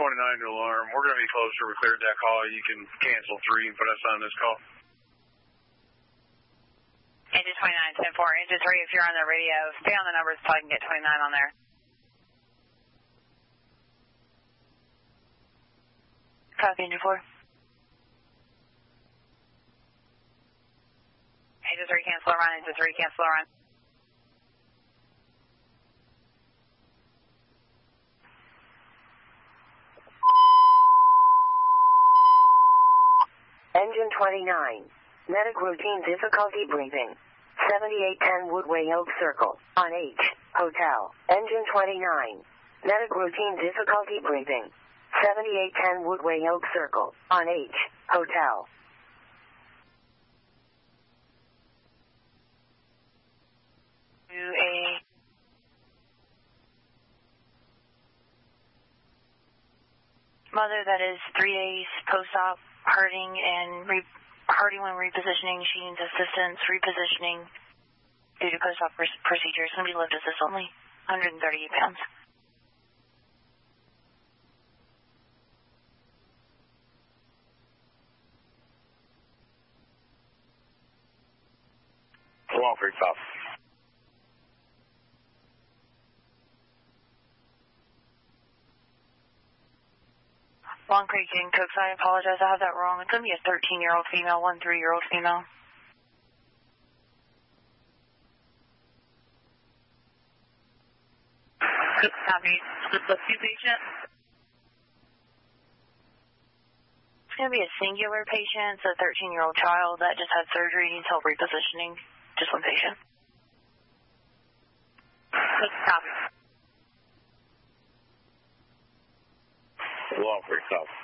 29 to alarm. We're going to be closer. We cleared that call. You can cancel 3 and put us on this call. Engine 29, 10-4. Engine 3, if you're on the radio, stay on the numbers so I can get 29 on there. Copy, Engine 4. Engine 3, cancel run. Engine 3, cancel run. Engine 29. Medic routine difficulty breathing. 7810 Woodway Oak Circle. On H. Hotel. Engine 29. Medic routine difficulty breathing. 7810 Woodway Oak Circle. On H. Hotel. Mother that is 3 days post-op, hurting when repositioning. She needs assistance repositioning due to post-op procedure. It's going to be lift assist only, 138 pounds. Long Creek South. Long Creek and Cooks, I apologize, I have that wrong. It's going to be a 13-year-old female, 1 3-year-old female. Copy. The 2 patient? It's going to be a singular patient. It's a 13-year-old child that just had surgery, needs help repositioning. Just 1 patient. Copy. Long Creek South.